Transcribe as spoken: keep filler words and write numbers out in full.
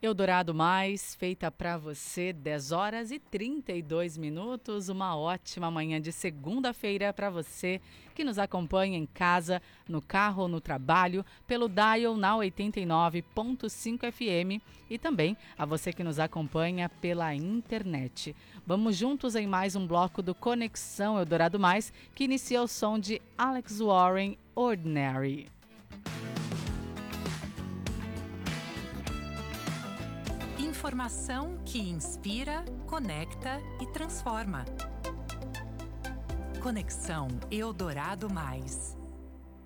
Eldorado Mais, feita para você, dez horas e trinta e dois minutos. Uma ótima manhã de segunda-feira para você que nos acompanha em casa, no carro ou no trabalho, pelo Dial na oitenta e nove ponto cinco F M e também a você que nos acompanha pela internet. Vamos juntos em mais um bloco do Conexão Eldorado Mais, que inicia o som de Alex Warren, Ordinary. Informação que inspira, conecta e transforma. Conexão Eldorado Mais.